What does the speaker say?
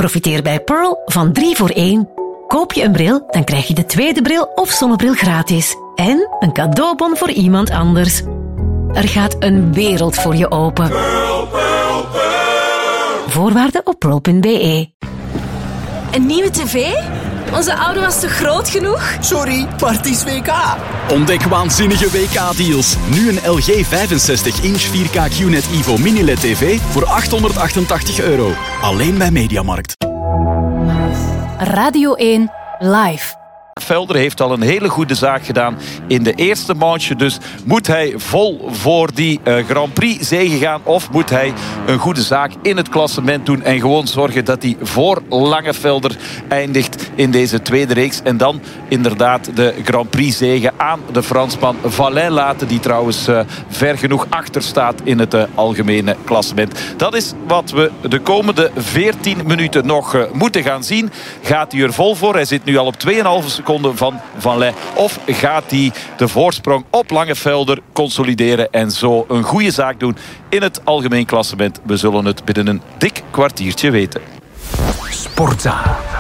Profiteer bij Pearl van 3 voor 1. Koop je een bril, dan krijg je de tweede bril of zonnebril gratis. En een cadeaubon voor iemand anders. Er gaat een wereld voor je open. Pearl, Pearl, Pearl. Voorwaarden op pearl.be. Een nieuwe tv? Onze oude was te groot genoeg? Sorry, maar het is WK. Ontdek waanzinnige WK-deals. Nu een LG 65-inch 4K QNED Evo Mini-LED TV voor €888. Alleen bij Mediamarkt. Radio 1 Live. Velder heeft al een hele goede zaak gedaan in de eerste manche. Dus moet hij vol voor die Grand Prix zege gaan? Of moet hij een goede zaak in het klassement doen en gewoon zorgen dat hij voor Langevelder eindigt in deze tweede reeks? En dan inderdaad de Grand Prix zege aan de Fransman Valin laten, die trouwens ver genoeg achter staat in het algemene klassement. Dat is wat we de komende 14 minuten nog moeten gaan zien. Gaat hij er vol voor? Hij zit nu al op 2,5 seconden van Valin. Of gaat hij de voorsprong op Langevelder consolideren en zo een goede zaak doen in het algemeen klassement? We zullen het binnen een dik kwartiertje weten. Sportza.